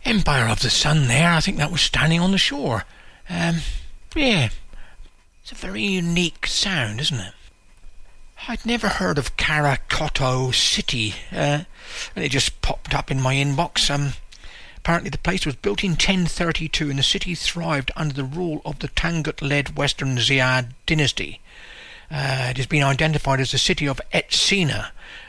Empire of the Sun there, I think that was standing on the shore. Yeah, it's a very unique sound, isn't it? I'd never heard of Karakoto City, and it just popped up in my inbox. Apparently the place was built in 1032 and the city thrived under the rule of the Tangut-led Western Ziyad dynasty. It has been identified as the city of Etsina,